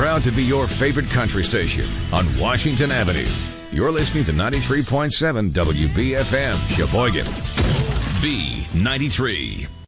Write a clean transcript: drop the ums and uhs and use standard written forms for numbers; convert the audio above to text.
proud to be your favorite country station on Washington Avenue. You're listening to 93.7 WBFM, Sheboygan. B93.